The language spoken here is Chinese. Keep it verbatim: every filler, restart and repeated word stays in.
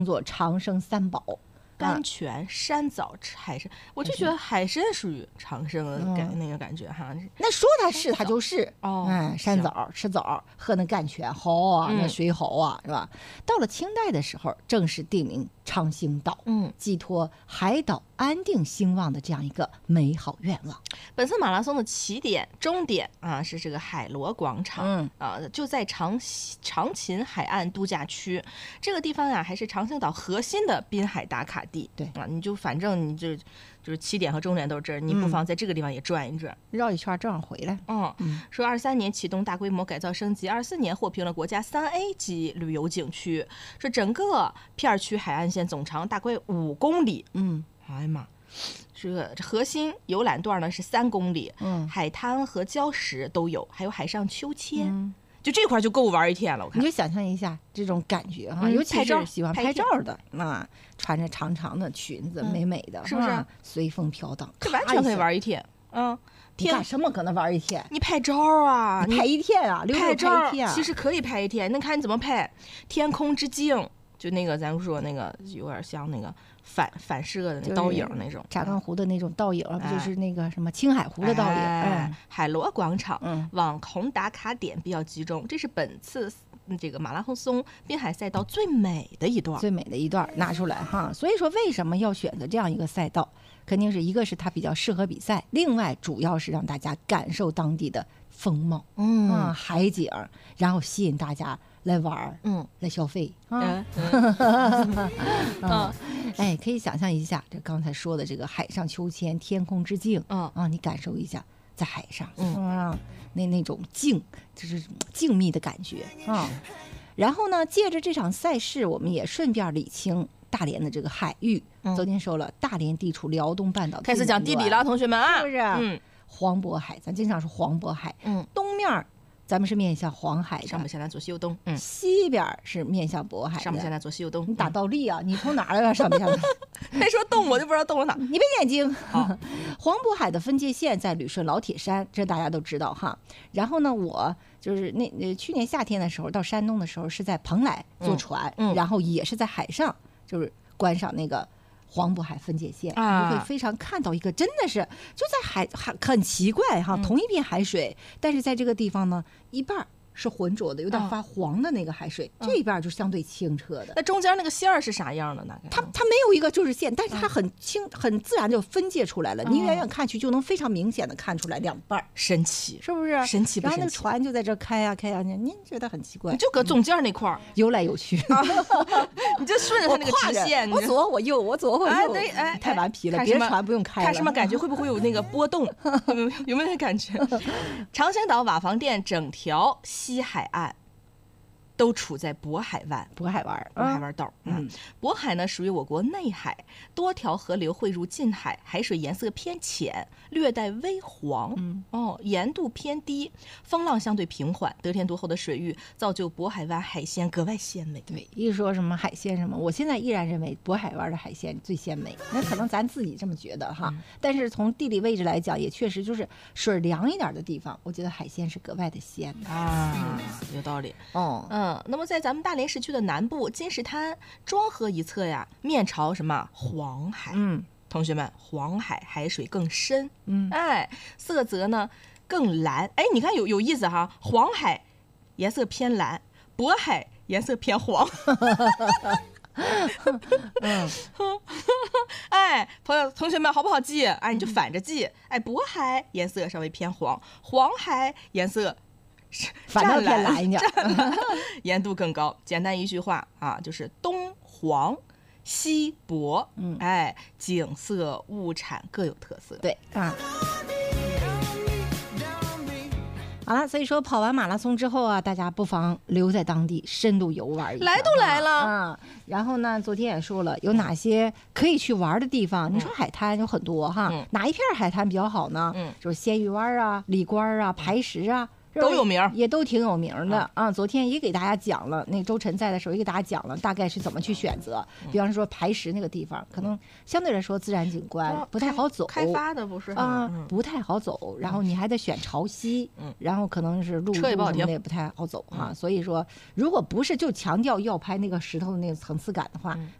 作长生三宝。 甘泉、山枣、海参，我就觉得海参属于长生的感、嗯、那个感觉哈。 那说它是它就是哦， 嗯，山枣吃枣喝那甘泉好啊，嗯、那水好啊，是吧？到了清代的时候，正式定名长兴岛， 嗯， 寄托海岛安定兴旺的这样一个美好愿望。 本次马拉松的起点、终点啊是这个海螺广场， 嗯啊就在长长秦海岸度假区这个地方呀，还是长兴岛核心的滨海打卡地。 对啊，你就反正你就就是起点和终点都是这儿，你不妨在这个地方也转一转， 嗯、绕一圈正好回来。 嗯，嗯说二三年启动大规模改造升级，二四年获评了国家三 A 级旅游景区。说整个片区海岸线总长大概五公里， 嗯， 哎呀妈。这个核心游览段呢是三公里， 嗯， 海滩和礁石都有，还有海上秋千， 嗯、 就这块就够玩一天了。我看你就想象一下这种感觉哈， 嗯、 尤其是喜欢拍照的啊，穿着长长的裙子， 嗯、 美美的， 是不是？ 随风飘荡， 这完全可以玩一天。嗯， 你干什么搁那玩一天？ 你拍照啊， 你拍一天啊，留拍照一天、啊， 其实可以拍一天，那看你怎么拍。天空之镜，就那个咱们说那个有点像那个反反射的那倒影那种， 札幌湖的那种倒影，不就是那个什么青海湖的倒影？ 哎嗯、海螺广场， 嗯， 网红打卡点比较集中，这是本次这个马拉松滨海赛道最美的一段， 最美的一段拿出来哈。所以说，为什么要选择这样一个赛道？肯定是一个是它比较适合比赛，另外主要是让大家感受当地的风貌， 嗯， 啊、海景，然后吸引大家来玩， 嗯， 来消费啊。 嗯嗯嗯，哎，可以想象一下，这刚才说的这个海上秋千、天空之镜， 嗯啊，你感受一下在海上， 嗯啊，那那种静，就是静谧的感觉啊。然后呢，借着这场赛事，我们也顺便理清大连的这个海域。 嗯、 昨天说了，大连地处辽东半岛， 开始讲地理了，同学们啊， 是不是？ 嗯， 黄渤海，咱经常说黄渤海， 嗯， 东面咱们是面向黄海的， 上北下南左西右东，嗯， 西边是面向渤海的， 上北下南左西右东。 你打倒立啊？嗯、你从哪儿来上北下南？ 还说动我就不知道动了哪。 你闭眼睛。黄渤海的分界线在旅顺老铁山，这大家都知道哈。然后呢，我就是那呃去年夏天的时候到山东的时候，是在蓬莱坐船， 嗯嗯、 然后也是在海上，就是观赏那个黄渤海分界线， 啊、 你会非常看到一个真的是就在海海很奇怪哈，同一片海水，嗯、但是在这个地方呢，一半是浑浊的，有点发黄的那个海水， 嗯、 这一边就相对清澈的。 那中间那个线儿是啥样的呢？ 它它没有一个就是线，但是它很清、嗯、很自然就分界出来了。嗯、你远远看去就能非常明显的看出来两半， 神奇是不是？ 神奇不神奇？ 然后那个船就在这开呀、啊、开呀、啊，您觉得很奇怪？ 你就搁中间那块儿、嗯、 游来游去， 啊、你就顺着它那个直线， 我左我右，我左我右， 哎对哎， 太顽皮了。别的船不用开了， 看什么感觉？会不会有那个波动？有没有有没有那感觉？长兴岛瓦房店整条西海岸都处在渤海湾， 渤海湾， 渤海湾岛。嗯，渤海呢属于我国内海，多条河流汇入近海，海水颜色偏浅，略带微黄。 嗯， 哦，盐度偏低，风浪相对平缓，得天独厚的水域造就渤海湾海鲜格外鲜美。 对，一说什么海鲜什么，我现在依然认为渤海湾的海鲜最鲜美。那可能咱自己这么觉得哈，嗯、但是从地理位置来讲，也确实就是水凉一点的地方，我觉得海鲜是格外的鲜啊，嗯、有道理。 哦， 嗯。那么在咱们大连市区的南部金石滩庄河一侧呀，面朝什么黄海？ 嗯， 同学们，黄海海水更深， 嗯， 哎，色泽呢更蓝，哎，你看有有意思哈，黄海颜色偏蓝，渤海颜色偏黄。 嗯， 哎，朋友同学们好不好记？哎，你就反着记，哎，渤海颜色稍微偏黄，黄海颜色反正偏蓝一点， 盐度更高。简单一句话啊，就是东黄西渤， 嗯， 哎，景色物产各有特色。 对啊。好了，所以说跑完马拉松之后啊，大家不妨留在当地深度游玩一下。 来都来了啊、嗯！然后呢，昨天也说了，有哪些可以去玩的地方？ 嗯、 你说海滩有很多哈， 嗯、 哪一片海滩比较好呢？ 嗯， 就是鲜鱼湾啊、李官啊、排石啊。 都有名儿， 也都挺有名的啊啊。昨天也给大家讲了，那周晨在的时候也给大家讲了，大概是怎么去选择。比方说排石那个地方，可能相对来说自然景观不太好走， 开发的不是啊、 嗯、 不太好走。然后你还得选潮汐， 嗯、 然后可能是路车也不好停， 也不太好走哈、 嗯。 所以说，如果不是就强调要拍那个石头的那个层次感的话， 嗯、